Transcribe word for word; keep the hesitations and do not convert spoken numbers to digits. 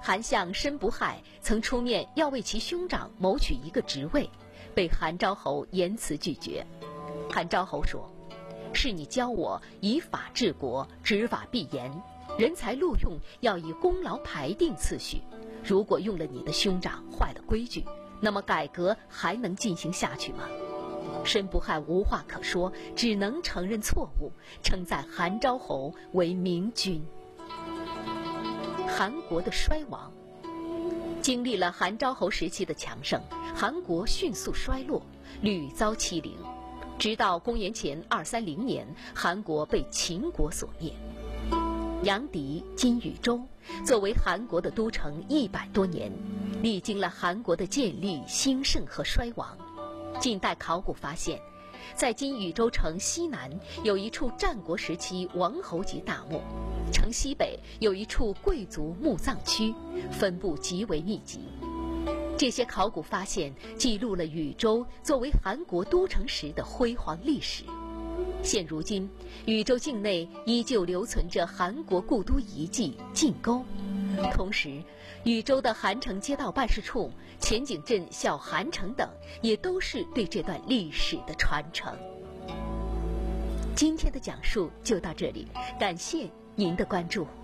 韩相申不害曾出面要为其兄长谋取一个职位，被韩昭侯严词拒绝。韩昭侯说：“是你教我以法治国，执法必严，人才录用要以功劳排定次序。如果用了你的兄长，坏了规矩，那么改革还能进行下去吗？”申不害无话可说，只能承认错误，称赞韩昭侯为明君。韩国的衰亡，经历了韩昭侯时期的强盛，韩国迅速衰落，屡遭欺凌，直到公元前二三零年，韩国被秦国所灭。阳翟今禹州作为韩国的都城一百多年，历经了韩国的建立、兴盛和衰亡。近代考古发现，在今禹州城西南有一处战国时期王侯级大墓，城西北有一处贵族墓葬区，分布极为密集。这些考古发现记录了禹州作为韩国都城时的辉煌历史。现如今，禹州境内依旧留存着韩国故都遗迹晋沟，同时禹州的韩城街道办事处、前景镇小韩城等也都是对这段历史的传承。今天的讲述就到这里，感谢您的关注。